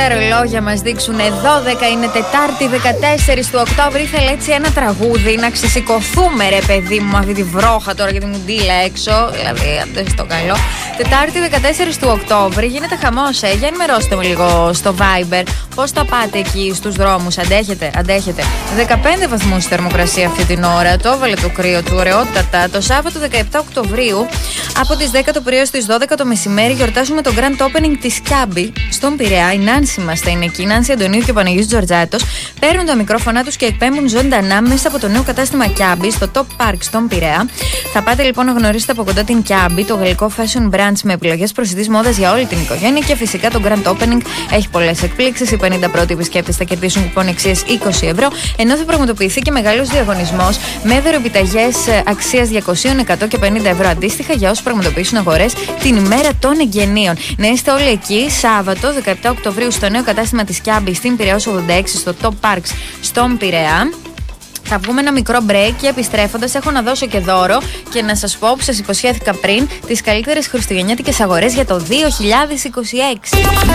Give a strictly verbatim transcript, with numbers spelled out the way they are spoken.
Ρολόγια μας δείξουν δώδεκα, είναι Τετάρτη δεκατέσσερις του Οκτώβρη. Ήθελα έτσι ένα τραγούδι να ξεσηκωθούμε, ρε παιδί μου, αυτή τη βρόχα τώρα γιατί μου ντύλα έξω. Δηλαδή, αυτό στο καλό. Τετάρτη δεκατέσσερις του Οκτώβρη γίνεται χαμός, ε. Για ενημερώστε με λίγο στο Viber πώς τα πάτε εκεί στους δρόμους. Αντέχετε, αντέχετε. δεκαπέντε βαθμούς θερμοκρασία αυτή την ώρα. Το έβαλε το κρύο του, ωραιότατα. Το Σάββατο δεκαεπτά Οκτωβρίου από τις δέκα το πρωί έως τις δώδεκα το μεσημέρι γιορτάζουμε το Grand Opening της Κιάμπη στον Πειραιά. Η Νάνση μας θα είναι εκεί. Η Νάνση Αντωνίου και ο Παναγιώτης Τζορτζάτος παίρνουν τα μικρόφωνά τους και εκπέμπουν ζωντανά μέσα από το νέο κατάστημα Κιάμπη στο Top Park στον Πειραιά. Θα πάτε λοιπόν να γνωρίσετε από κοντά την Κιάμπη, το γαλλικό fashion brand με επιλογές προσιτής μόδας για όλη την οικογένεια και φυσικά το Grand Opening έχει πολλές εκπλήξεις. Οι πενήντα πρώτοι επισκέπτες θα κερδίσουν κουπόν αξίας είκοσι ευρώ, ενώ θα πραγματοποιηθεί και μεγάλος διαγωνισμός με δωρεοπιταγές αξίας διακόσια, εκατό και πενήντα ευρώ αντίστοιχα για όσους πραγματοποιήσουν αγορές την ημέρα των εγγενείων. Να είστε όλοι εκεί Σάββατο δεκαεπτά Οκτωβρίου στο νέο κατάστημα της Κιάμπη στην Πειραιώς ογδόντα έξι στο Top Parks στον Πειραιά. Θα βγούμε ένα μικρό break και επιστρέφοντας έχω να δώσω και δώρο και να σας πω που σας υποσχέθηκα πριν τις καλύτερες χριστουγεννιάτικες αγορές για το δύο χιλιάδες είκοσι έξι.